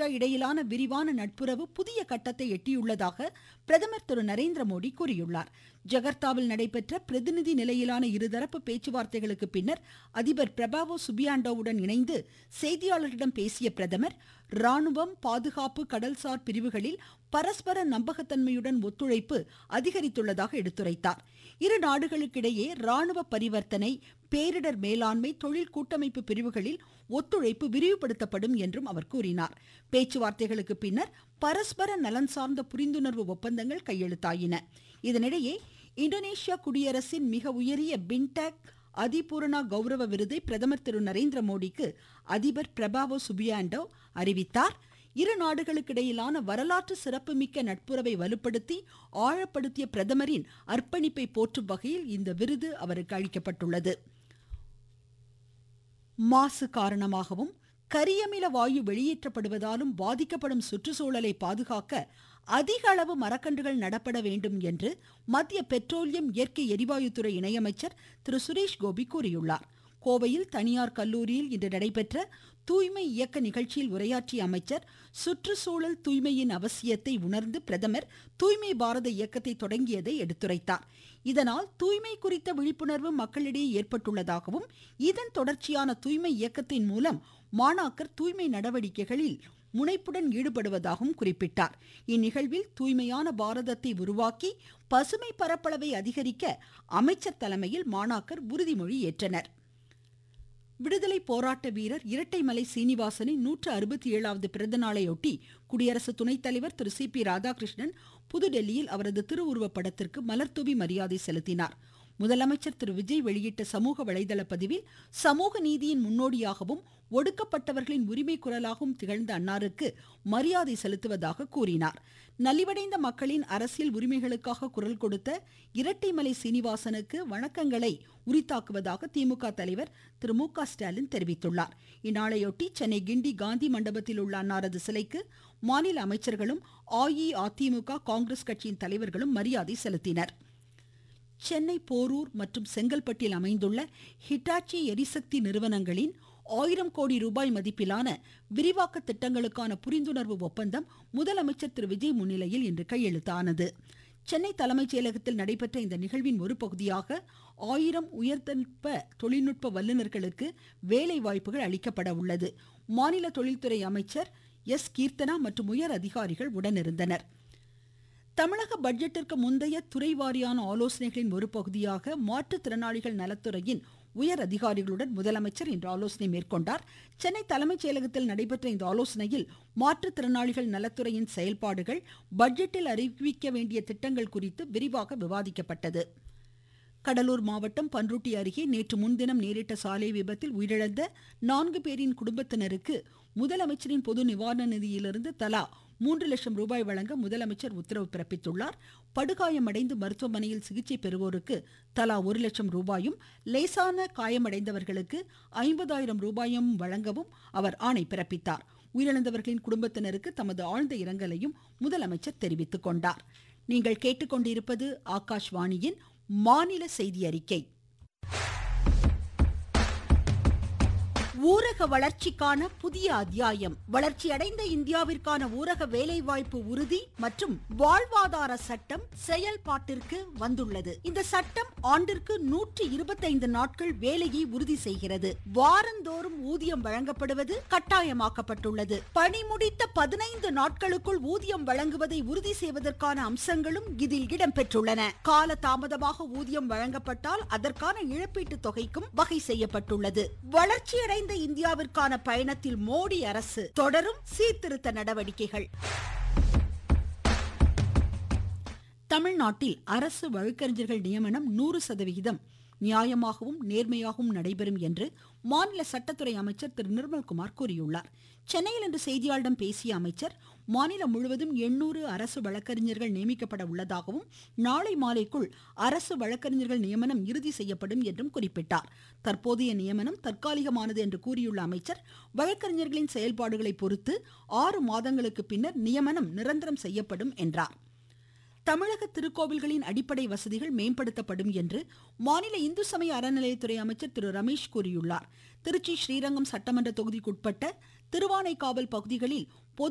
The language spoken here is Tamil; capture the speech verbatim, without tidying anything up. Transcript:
இந்தோனேஷியா இடையிலான விரிவான நட்புறவு புதிய கட்டத்தை எட்டியுள்ளதாக பிரதமர் திரு நரேந்திர மோடி கூறியுள்ளார். ஜகர்த்தாவில் நடைபெற்ற பிரதிநிதி நிலையிலான இருதரப்பு பேச்சுவார்த்தைகளுக்கு பின்னர் அதிபர் பிரபாவோ சுபியாண்டோவுடன் இணைந்து செய்தியாளர்களிடம் பேசிய பிரதமர், ராணுவம், பாதுகாப்பு, கடல்சார் பிரிவுகளில் பரஸ்பர நம்பகத்தன்மையுடன் ஒத்துழைப்பு அதிகரித்துள்ளதாக எடுத்துரைத்தார். இரு நாடுகளுக்கிடையே ராணுவ பரிவர்த்தனை, பேரிடர் மேலாண்மை, தொழில் கூட்டமைப்பு பிரிவுகளில் ஒத்துழைப்பு விரிவுபடுத்தப்படும் என்றும் அவர் கூறினார். பேச்சுவார்த்தைகளுக்கு பின்னர் பரஸ்பர நலன் சார்ந்த புரிந்துணர்வு ஒப்பந்தங்கள் கையெழுத்தாயின. இதனிடையே இந்தோனேஷியா குடியரசின் மிக உயரிய பின்டெக் அதிபூரணா கௌரவ விருதை பிரதமர் திரு நரேந்திர மோடிக்கு அதிபர் பிரபாவோ சுபியாண்டோ அறிவித்தார். இரு நாடுகளுக்கிடையிலான வரலாற்று சிறப்புமிக்க நட்புறவை வலுப்படுத்தி ஆழப்படுத்திய பிரதமரின் அர்ப்பணிப்பை போற்றும் வகையில் இந்த விருது அவருக்கு அளிக்கப்பட்டுள்ளது. மாசு காரணமாகவும் கரியமில வாயு வெளியேற்றப்படுவதாலும் பாதிக்கப்படும் சுற்றுச்சூழலை பாதுகாக்க அதிக அளவு மரக்கன்றுகள் நடப்பட வேண்டும் என்று மத்திய பெட்ரோலியம், இயற்கை எரிவாயுத்துறை இணையமைச்சர் திரு சுரேஷ் கோபி கூறியுள்ளார். கோவையில் தனியார் கல்லூரியில் இன்று நடைபெற்ற தூய்மை இயக்க நிகழ்ச்சியில் உரையாற்றிய அமைச்சர், சுற்றுச்சூழல் தூய்மையின் அவசியத்தை உணர்ந்து பிரதமர் தூய்மை பாரத இயக்கத்தை தொடங்கியதை எடுத்துரைத்தார். இதனால் தூய்மை குறித்த விழிப்புணர்வு மக்களிடையே ஏற்பட்டுள்ளதாகவும், இதன் தொடர்ச்சியான தூய்மை இயக்கத்தின் மூலம் மாணாக்கர் தூய்மை நடவடிக்கைகளில் முனைப்புடன் ஈடுபடுவதாகவும் குறிப்பிட்டார். இந்நிகழ்வில் தூய்மையான பாரதத்தை உருவாக்கி பசுமை பரப்பளவை அதிகரிக்க அமைச்சர் தலைமையில் மாணாக்கர் உறுதிமொழி ஏற்றனர். விடுதலை போராட்ட வீரர் இரட்டைமலை சீனிவாசனின் நூற்று அறுபத்தி ஏழாவது பிறந்த நாளையொட்டி குடியரசு துணைத் தலைவர் திரு சி பி ராதாகிருஷ்ணன் புதுடெல்லியில் அவரது திருவுருவப் படத்திற்கு மலர்தூவி மரியாதை செலுத்தினார். முதலமைச்சர் திரு விஜய் வெளியிட்ட சமூக வலைதள பதிவில், சமூக நீதியின் முன்னோடியாகவும் ஒடுக்கப்பட்டவர்களின் உரிமை குரலாகவும் திகழ்ந்த அன்னாருக்கு மரியாதை செலுத்துவதாக கூறினார். நலிவடைந்த மக்களின் அரசியல் உரிமைகளுக்காக குரல் கொடுத்த இரட்டைமலை சீனிவாசனுக்கு வணக்கங்களை உரித்தாக்குவதாக திமுக தலைவர் திரு மு க ஸ்டாலின் தெரிவித்துள்ளார். இந்நாளையொட்டி சென்னை கிண்டி காந்தி மண்டபத்தில் உள்ள அன்னாரது சிலைக்கு மாநில அமைச்சர்களும் அஇஅதிமுக, காங்கிரஸ் கட்சியின் தலைவர்களும் மரியாதை செலுத்தினர். சென்னை போரூர் மற்றும் செங்கல்பட்டில் அமைந்துள்ள ஹிட்டாச்சி எரிசக்தி நிறுவனங்களின் ஆயிரம் கோடி ரூபாய் மதிப்பிலான விரிவாக்க திட்டங்களுக்கான புரிந்துணர்வு ஒப்பந்தம் முதலமைச்சர் திரு விஜய் முன்னிலையில் இன்று கையெழுத்தானது. சென்னை தலைமைச் செயலகத்தில் நடைபெற்ற இந்த நிகழ்வின் ஒரு பகுதியாக ஆயிரம் உயர்தல்ப தொழில்நுட்ப வல்லுநர்களுக்கு வேலை வாய்ப்புகள் அளிக்கப்பட உள்ளது. மாநில தொழில்துறை அமைச்சர் எஸ் கீர்த்தனா மற்றும் உயர் அதிகாரிகள் உடனிருந்தனர். தமிழக பட்ஜெட்டிற்கு முந்தைய துறை வாரியான ஆலோசனைகளின் ஒரு பகுதியாக மாற்றுத்திறனாளிகள் நலத்துறையின் உயர் அதிகாரிகளுடன் முதலமைச்சர் இன்று ஆலோசனை மேற்கொண்டார். சென்னை தலைமைச் செயலகத்தில் நடைபெற்ற இந்த ஆலோசனையில் மாற்றுத்திறனாளிகள் நலத்துறையின் செயல்பாடுகள், பட்ஜெட்டில் அறிவிக்க வேண்டிய திட்டங்கள் குறித்து விரிவாக விவாதிக்கப்பட்டது. கடலூர் மாவட்டம் பன்ருட்டி அருகே நேற்று முன்தினம் நேரிட்ட சாலை விபத்தில் உயிரிழந்த நான்கு பேரின் குடும்பத்தினருக்கு முதலமைச்சரின் பொது நிவாரண நிதியிலிருந்து தலா மூன்று லட்சம் ரூபாய் வழங்க முதலமைச்சர் உத்தரவு பிறப்பித்துள்ளார். படுகாயமடைந்து மருத்துவமனையில் சிகிச்சை பெறுவோருக்கு தலா ஒரு லட்சம் ரூபாயும், லேசான காயமடைந்தவர்களுக்கு ஐம்பதாயிரம் ரூபாயும் வழங்கவும் அவர் ஆணை பிறப்பித்தார். உயிரிழந்தவர்களின் குடும்பத்தினருக்கு தமது ஆழ்ந்த இரங்கலையும் முதலமைச்சர் தெரிவித்துக் கொண்டார். நீங்கள் கேட்டுக்கொண்டிருப்பது ஆகாஷ்வாணியின் மாநில செய்தி அறிக்கை. ஊரக வளர்ச்சிக்கான புதிய அத்தியாயம். வளர்ச்சியடைந்த இந்தியாவிற்கான ஊரக வேலைவாய்ப்பு உறுதி மற்றும் வாழ்வாதார சட்டம் செயல்பாட்டிற்கு வந்துள்ளது. இந்த சட்டம் ஆண்டிற்கு நூற்றி இருபத்தைந்து நாட்கள் வேலையை உறுதி செய்கிறது. வாரந்தோறும் ஊதியம் வழங்கப்படுவது கட்டாயமாக்கப்பட்டுள்ளது. பணி முடித்த பதினைந்து நாட்களுக்குள் ஊதியம் வழங்குவதை உறுதி செய்வதற்கான அம்சங்களும் இதில் இடம்பெற்றுள்ளன. கால தாமதமாக ஊதியம் வழங்கப்பட்டால் அதற்கான இழப்பீட்டு தொகைக்கும் வகை செய்யப்பட்டுள்ளது. வளர்ச்சியடைந்த இந்தியாவிற்கான பயணத்தில் மோடி அரசு தொடரும் சீர்திருத்த நடவடிக்கைகள். தமிழ்நாட்டில் அரசு வழக்கறிஞர்கள் நியமனம் நூறு சதவிகிதம் நியாயமாகவும் நேர்மையாகவும் நடைபெறும் என்று மாநில சட்டத்துறை அமைச்சர் திரு நிர்மல்குமார் கூறியுள்ளார். சென்னையில் இன்று செய்தியாளர்களிடம் பேசிய அமைச்சர், மாநிலம் முழுவதும் எண்ணூறு அரசு வழக்கறிஞர்கள் நியமிக்கப்பட உள்ளதாகவும், நாளை மாலைக்குள் அரசு வழக்கறிஞர்கள் நியமனம் இறுதி செய்யப்படும் என்றும் குறிப்பிட்டார். தற்போதைய நியமனம் தற்காலிகமானது என்று கூறியுள்ள அமைச்சர், வழக்கறிஞர்களின் செயல்பாடுகளை பொறுத்து ஆறு மாதங்களுக்கு பின்னர் நியமனம் நிரந்தரம் செய்யப்படும் என்றார். தமிழக திருக்கோவில்களின் அடிப்படை வசதிகள் மேம்படுத்தப்படும் என்று மாநில இந்து சமய அறநிலையத்துறை அமைச்சர் திரு ரமேஷ் கூறியுள்ளார். திருச்சி ஸ்ரீரங்கம் சட்டமன்ற தொகுதிக்குட்பட்ட திருவானைக்காவல் பகுதிகளில்